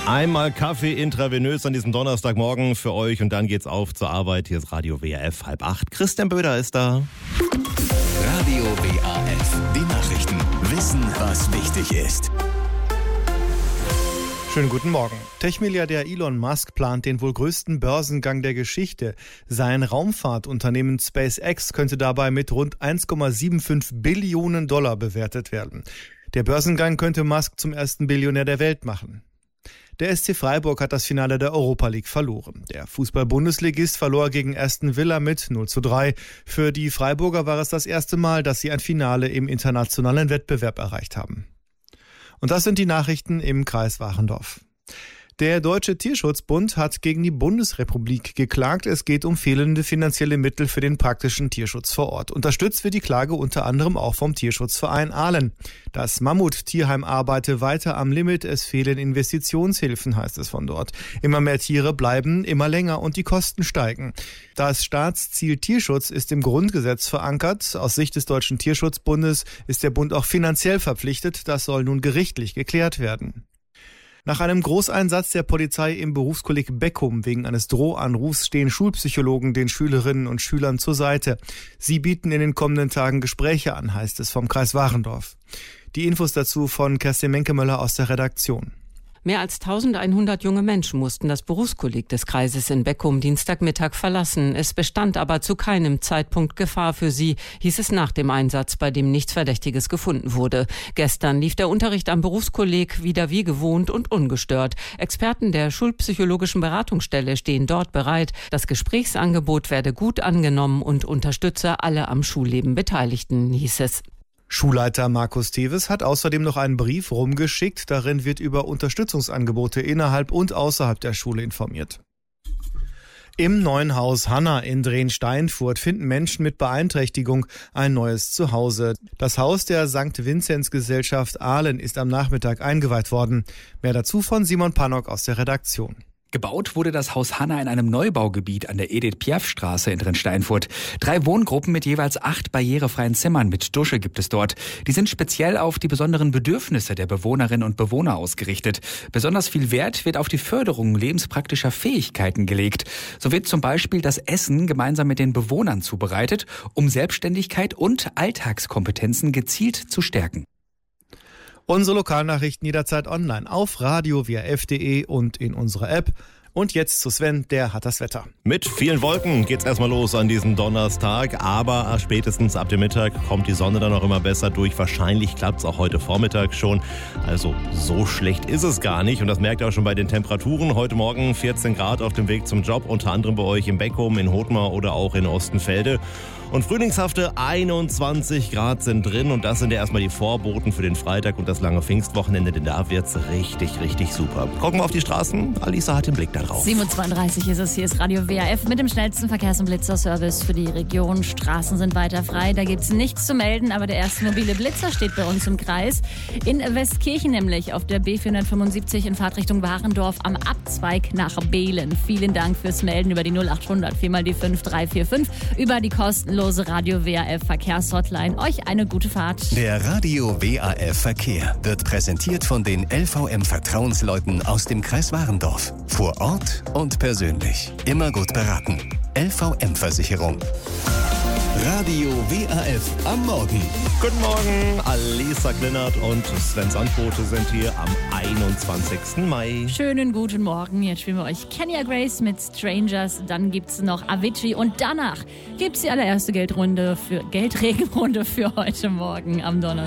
Einmal Kaffee intravenös an diesem Donnerstagmorgen für euch und dann geht's auf zur Arbeit. Hier ist Radio WRF 7:30. Christian Böder ist da. Radio WRF, die Nachrichten. Wissen, was wichtig ist. Schönen guten Morgen. Tech-Milliardär Elon Musk plant den wohl größten Börsengang der Geschichte. Sein Raumfahrtunternehmen SpaceX könnte dabei mit rund 1,75 Billionen Dollar bewertet werden. Der Börsengang könnte Musk zum ersten Billionär der Welt machen. Der SC Freiburg hat das Finale der Europa League verloren. Der Fußball-Bundesligist verlor gegen Aston Villa mit 0:3. Für die Freiburger war es das erste Mal, dass sie ein Finale im internationalen Wettbewerb erreicht haben. Und das sind die Nachrichten im Kreis Warendorf. Der Deutsche Tierschutzbund hat gegen die Bundesrepublik geklagt. Es geht um fehlende finanzielle Mittel für den praktischen Tierschutz vor Ort. Unterstützt wird die Klage unter anderem auch vom Tierschutzverein Ahlen. Das Mammut-Tierheim arbeite weiter am Limit. Es fehlen Investitionshilfen, heißt es von dort. Immer mehr Tiere bleiben immer länger und die Kosten steigen. Das Staatsziel Tierschutz ist im Grundgesetz verankert. Aus Sicht des Deutschen Tierschutzbundes ist der Bund auch finanziell verpflichtet. Das soll nun gerichtlich geklärt werden. Nach einem Großeinsatz der Polizei im Berufskolleg Beckum wegen eines Drohanrufs stehen Schulpsychologen den Schülerinnen und Schülern zur Seite. Sie bieten in den kommenden Tagen Gespräche an, heißt es vom Kreis Warendorf. Die Infos dazu von Kerstin Menkemöller aus der Redaktion. Mehr als 1100 junge Menschen mussten das Berufskolleg des Kreises in Beckum Dienstagmittag verlassen. Es bestand aber zu keinem Zeitpunkt Gefahr für sie, hieß es nach dem Einsatz, bei dem nichts Verdächtiges gefunden wurde. Gestern lief der Unterricht am Berufskolleg wieder wie gewohnt und ungestört. Experten der Schulpsychologischen Beratungsstelle stehen dort bereit. Das Gesprächsangebot werde gut angenommen und unterstütze alle am Schulleben Beteiligten, hieß es. Schulleiter Markus Teves hat außerdem noch einen Brief rumgeschickt. Darin wird über Unterstützungsangebote innerhalb und außerhalb der Schule informiert. Im neuen Haus Hanna in Drehn-Steinfurt finden Menschen mit Beeinträchtigung ein neues Zuhause. Das Haus der St. Vinzenz-Gesellschaft Ahlen ist am Nachmittag eingeweiht worden. Mehr dazu von Simon Pannock aus der Redaktion. Gebaut wurde das Haus Hanna in einem Neubaugebiet an der Edith-Piaf-Straße in Drehn-Steinfurt. 3 Wohngruppen mit jeweils 8 barrierefreien Zimmern mit Dusche gibt es dort. Die sind speziell auf die besonderen Bedürfnisse der Bewohnerinnen und Bewohner ausgerichtet. Besonders viel Wert wird auf die Förderung lebenspraktischer Fähigkeiten gelegt. So wird zum Beispiel das Essen gemeinsam mit den Bewohnern zubereitet, um Selbstständigkeit und Alltagskompetenzen gezielt zu stärken. Unsere Lokalnachrichten jederzeit online auf radio-wrf.de und in unserer App. Und jetzt zu Sven, der hat das Wetter. Mit vielen Wolken geht's erstmal los an diesem Donnerstag, aber spätestens ab dem Mittag kommt die Sonne dann auch immer besser durch. Wahrscheinlich klappt's auch heute Vormittag schon. Also so schlecht ist es gar nicht und das merkt ihr auch schon bei den Temperaturen. Heute Morgen 14 Grad auf dem Weg zum Job, unter anderem bei euch in Beckum, in Hothmar oder auch in Ostenfelde. Und frühlingshafte 21 Grad sind drin und das sind ja erstmal die Vorboten für den Freitag und das lange Pfingstwochenende, denn da wird's richtig, richtig super. Gucken wir auf die Straßen, Alisa hat den Blick da drauf. 7:32 ist es, hier ist Radio WRF mit dem schnellsten Verkehrs- und Blitzerservice für die Region. Straßen sind weiter frei, da gibt's nichts zu melden, aber der erste mobile Blitzer steht bei uns im Kreis. In Westkirchen nämlich, auf der B475 in Fahrtrichtung Warendorf am Abzweig nach Behlen. Vielen Dank fürs Melden über die 0800 4 die 5345 über die kostenlose Radio WRF Verkehrshotline. Euch eine gute Fahrt. Der Radio WRF Verkehr wird präsentiert von den LVM Vertrauensleuten aus dem Kreis Warendorf. Vor Ort und persönlich. Immer gut beraten. LVM Versicherung. Radio WRF am Morgen. Guten Morgen, Alisa Klinert und Sven Sandbote sind hier am 21. Mai. Schönen guten Morgen. Jetzt spielen wir euch Kenya Grace mit Strangers. Dann gibt's noch Avicii und danach gibt's die allererste Geldregenrunde für heute Morgen am Donnerstag.